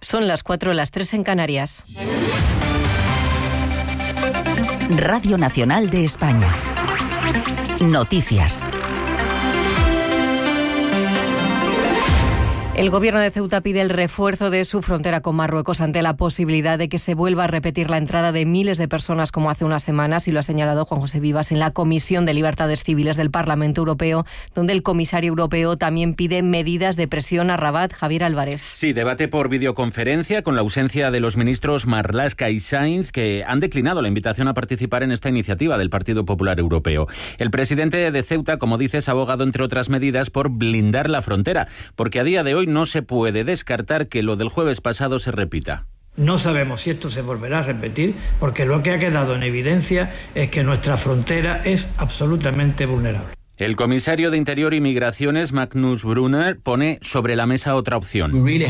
Son las 4, las 3 en Canarias. Radio Nacional de España. Noticias. El gobierno de Ceuta pide el refuerzo de su frontera con Marruecos ante la posibilidad de que se vuelva a repetir la entrada de miles de personas como hace unas semanas, y lo ha señalado Juan José Vivas en la Comisión de Libertades Civiles del Parlamento Europeo, donde el comisario europeo también pide medidas de presión a Rabat. Javier Álvarez. Sí, debate por videoconferencia con la ausencia de los ministros Marlaska y Sainz, que han declinado la invitación a participar en esta iniciativa del Partido Popular Europeo. El presidente de Ceuta, como dices, ha abogado, entre otras medidas, por blindar la frontera, porque a día de hoy no se puede descartar que lo del jueves pasado se repita. No sabemos si esto se volverá a repetir, porque lo que ha quedado en evidencia es que nuestra frontera es absolutamente vulnerable. El comisario de Interior y Migraciones, Magnus Brunner, pone sobre la mesa otra opción.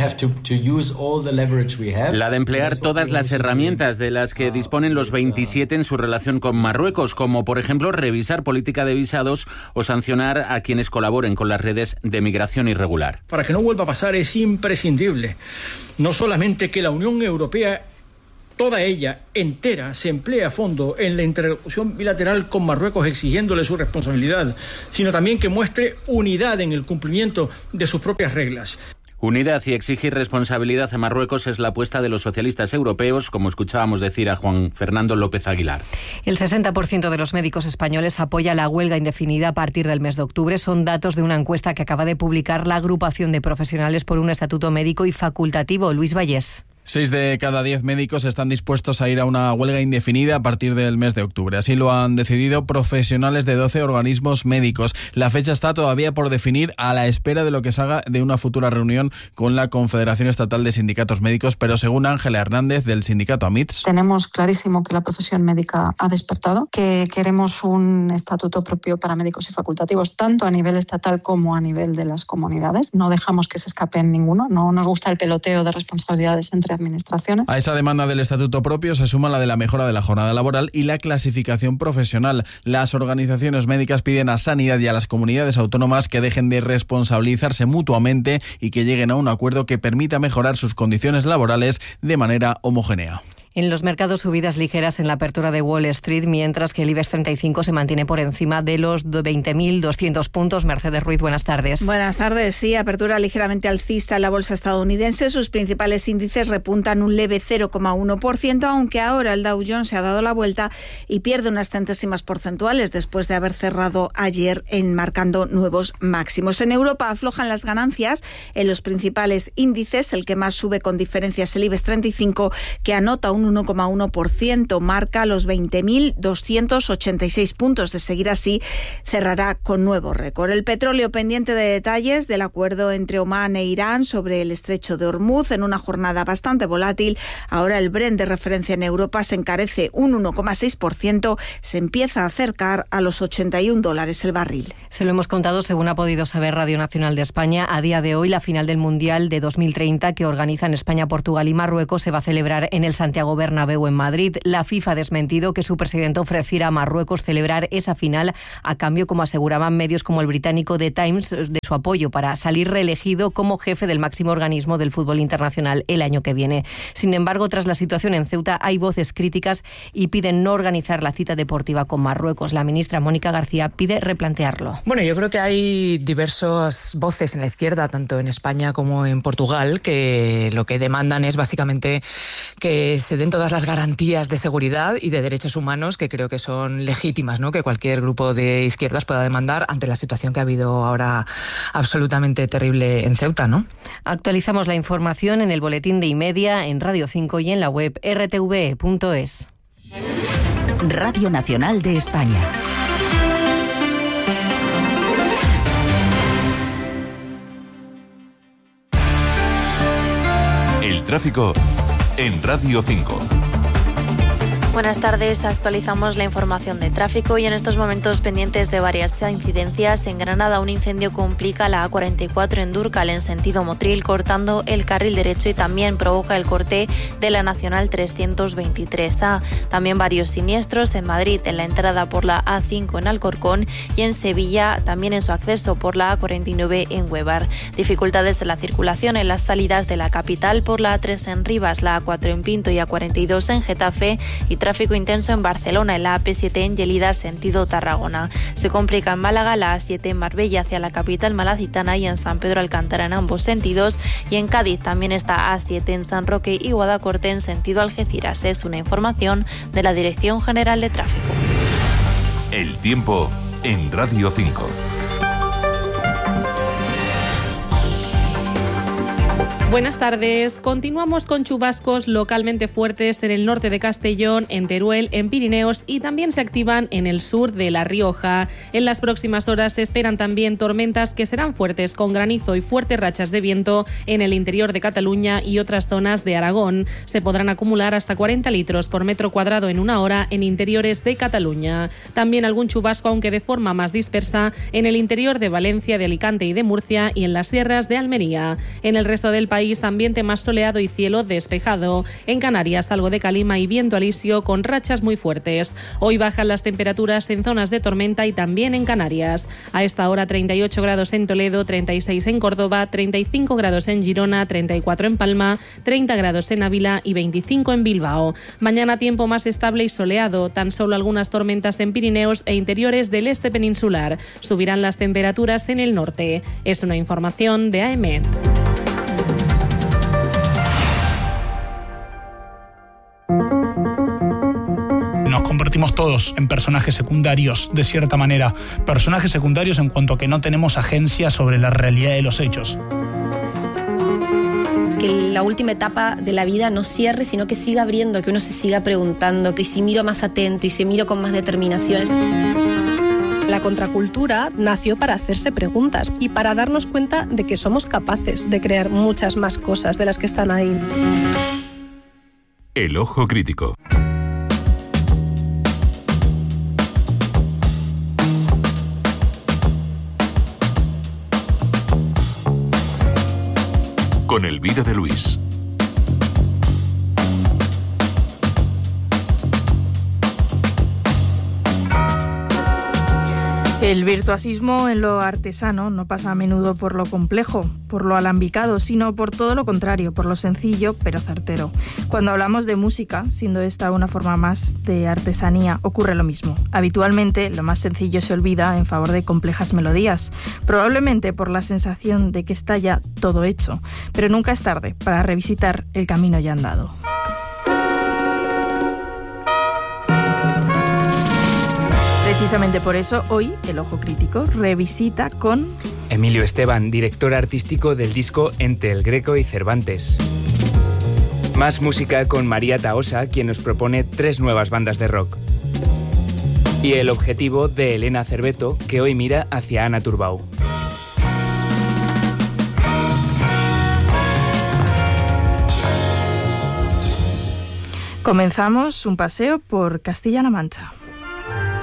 La de emplear todas las herramientas de las que disponen los 27 en su relación con Marruecos, como por ejemplo revisar política de visados o sancionar a quienes colaboren con las redes de migración irregular. Para que no vuelva a pasar es imprescindible no solamente que la Unión Europea, toda ella, entera, se emplee a fondo en la interlocución bilateral con Marruecos exigiéndole su responsabilidad, sino también que muestre unidad en el cumplimiento de sus propias reglas. Unidad y exigir responsabilidad a Marruecos es la apuesta de los socialistas europeos, como escuchábamos decir a Juan Fernando López Aguilar. El 60% de los médicos españoles apoya la huelga indefinida a partir del mes de octubre. Son datos de una encuesta que acaba de publicar la Agrupación de Profesionales por un Estatuto Médico y Facultativo. Luis Vallés. 6 de cada 10 médicos están dispuestos a ir a una huelga indefinida a partir del mes de octubre. Así lo han decidido profesionales de 12 organismos médicos. La fecha está todavía por definir, a la espera de lo que salga de una futura reunión con la Confederación Estatal de Sindicatos Médicos, pero según Ángela Hernández del sindicato AMITS, tenemos clarísimo que la profesión médica ha despertado, que queremos un estatuto propio para médicos y facultativos, tanto a nivel estatal como a nivel de las comunidades. No dejamos que se escape ninguno, no nos gusta el peloteo de responsabilidades entre administraciones. A esa demanda del estatuto propio se suma la de la mejora de la jornada laboral y la clasificación profesional. Las organizaciones médicas piden a Sanidad y a las comunidades autónomas que dejen de responsabilizarse mutuamente y que lleguen a un acuerdo que permita mejorar sus condiciones laborales de manera homogénea. En los mercados, subidas ligeras en la apertura de Wall Street, mientras que el IBEX 35 se mantiene por encima de los 20.200 puntos. Mercedes Ruiz, buenas tardes. Buenas tardes. Sí, apertura ligeramente alcista en la bolsa estadounidense. Sus principales índices repuntan un leve 0,1%, aunque ahora el Dow Jones se ha dado la vuelta y pierde unas centésimas porcentuales después de haber cerrado ayer marcando nuevos máximos. En Europa aflojan las ganancias en los principales índices. El que más sube con diferencia es el IBEX 35, que anota un 1,1%, marca los 20.286 puntos. De seguir así, cerrará con nuevo récord. El petróleo pendiente de detalles del acuerdo entre Omán e Irán sobre el estrecho de Hormuz en una jornada bastante volátil. Ahora el Brent de referencia en Europa se encarece un 1,6%, se empieza a acercar a los $81 el barril. Se lo hemos contado según ha podido saber Radio Nacional de España. A día de hoy, la final del Mundial de 2030 que organizan España, Portugal y Marruecos se va a celebrar en el Santiago Bernabéu en Madrid. La FIFA ha desmentido que su presidente ofreciera a Marruecos celebrar esa final a cambio, como aseguraban medios como el británico The Times, de su apoyo para salir reelegido como jefe del máximo organismo del fútbol internacional el año que viene. Sin embargo, tras la situación en Ceuta hay voces críticas y piden no organizar la cita deportiva con Marruecos. La ministra Mónica García pide replantearlo. Bueno, yo creo que hay diversas voces en la izquierda, tanto en España como en Portugal, que lo que demandan es básicamente que se den todas las garantías de seguridad y de derechos humanos que creo que son legítimas, ¿no?, que cualquier grupo de izquierdas pueda demandar ante la situación que ha habido ahora absolutamente terrible en Ceuta, ¿no? Actualizamos la información en el boletín de Y-Media, en Radio 5 y en la web rtv.es. Radio Nacional de España. El tráfico en Radio 5. Buenas tardes, actualizamos la información de tráfico y en estos momentos pendientes de varias incidencias. En Granada, un incendio complica la A44 en Dúrcal en sentido Motril, cortando el carril derecho y también provoca el corte de la Nacional 323A. También varios siniestros en Madrid, en la entrada por la A5 en Alcorcón y en Sevilla, también en su acceso por la A49 en Huevar. Dificultades en la circulación en las salidas de la capital por la A3 en Rivas, la A4 en Pinto y A42 en Getafe y tráfico intenso en Barcelona, en la AP7 en Lleida, sentido Tarragona. Se complica en Málaga la A7 en Marbella hacia la capital malacitana y en San Pedro Alcántara en ambos sentidos. Y en Cádiz también está A7 en San Roque y Guadacorte en sentido Algeciras. Es una información de la Dirección General de Tráfico. El tiempo en Radio 5. Buenas tardes. Continuamos con chubascos localmente fuertes en el norte de Castellón, en Teruel, en Pirineos y también se activan en el sur de La Rioja. En las próximas horas se esperan también tormentas que serán fuertes con granizo y fuertes rachas de viento en el interior de Cataluña y otras zonas de Aragón. Se podrán acumular hasta 40 litros por metro cuadrado en una hora en interiores de Cataluña. También algún chubasco, aunque de forma más dispersa, en el interior de Valencia, de Alicante y de Murcia y en las sierras de Almería. En el resto del país, ambiente más soleado y cielo despejado. En Canarias, algo de calima y viento alisio con rachas muy fuertes. Hoy bajan las temperaturas en zonas de tormenta y también en Canarias. A esta hora 38 grados en Toledo, 36 en Córdoba, 35 grados en Girona, 34 en Palma, 30 grados en Ávila y 25 en Bilbao. Mañana tiempo más estable y soleado, tan solo algunas tormentas en Pirineos e interiores del este peninsular. Subirán las temperaturas en el norte. Es una información de AM. Nos convertimos todos en personajes secundarios, de cierta manera. Personajes secundarios en cuanto a que no tenemos agencia sobre la realidad de los hechos. Que la última etapa de la vida no cierre, sino que siga abriendo, que uno se siga preguntando, que si miro más atento y si miro con más determinación. La contracultura nació para hacerse preguntas y para darnos cuenta de que somos capaces de crear muchas más cosas de las que están ahí. El ojo crítico. Con Elvira de Luis. El virtuosismo en lo artesano no pasa a menudo por lo complejo, por lo alambicado, sino por todo lo contrario, por lo sencillo pero certero. Cuando hablamos de música, siendo esta una forma más de artesanía, ocurre lo mismo. Habitualmente, lo más sencillo se olvida en favor de complejas melodías, probablemente por la sensación de que está ya todo hecho, pero nunca es tarde para revisitar el camino ya andado. Precisamente por eso, hoy, El Ojo Crítico revisita con Emilio Esteban, director artístico del disco Entre el Greco y Cervantes. Más música con María Tahosa, quien nos propone 3 nuevas bandas de rock. Y El Objetivo de Elena Cerveto, que hoy mira hacia Ana Turbau. Comenzamos un paseo por Castilla-La Mancha.